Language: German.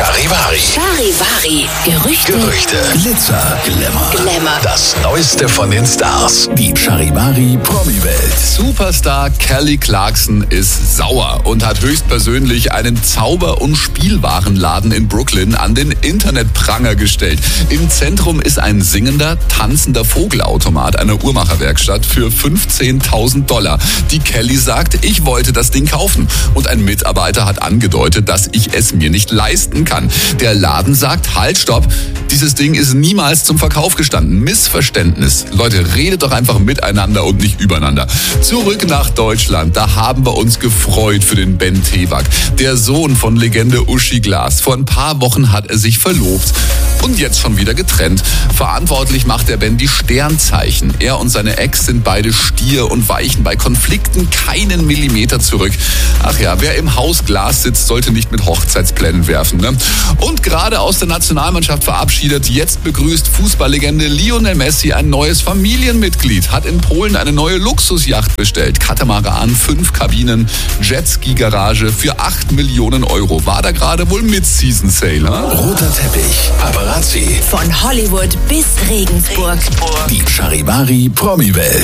Charivari. Charivari. Gerüchte. Glitzer, Glamour. Das Neueste von den Stars. Die Charivari Promi-Welt. Superstar Kelly Clarkson ist sauer und hat höchstpersönlich einen Zauber- und Spielwarenladen in Brooklyn an den Internetpranger gestellt. Im Zentrum ist ein singender, tanzender Vogelautomat einer Uhrmacherwerkstatt für $15.000. Die Kelly sagt, ich wollte das Ding kaufen. Und ein Mitarbeiter hat angedeutet, dass ich es mir nicht leisten kann. Der Laden sagt, halt, stopp, dieses Ding ist niemals zum Verkauf gestanden. Missverständnis. Leute, redet doch einfach miteinander und nicht übereinander. Zurück nach Deutschland. Da haben wir uns gefreut für den Ben Tewak. Der Sohn von Legende Uschi Glas. Vor ein paar Wochen hat er sich verlobt. Und jetzt schon wieder getrennt. Verantwortlich macht der Ben die Sternzeichen. Er und seine Ex sind beide Stier und weichen bei Konflikten keinen Millimeter zurück. Ach ja, wer im Haus Glas sitzt, sollte nicht mit Hochzeitsplänen werfen, ne? Und gerade aus der Nationalmannschaft verabschiedet, jetzt begrüßt Fußballlegende Lionel Messi ein neues Familienmitglied. Hat in Polen eine neue Luxusjacht bestellt. Katamaran, 5 Kabinen, Jetski-Garage für 8 Millionen Euro. War da gerade wohl Mid-Season-Sale, ne? Roter Teppich, Paparazzi. Von Hollywood bis Regensburg. Die Charivari Promi-Welt.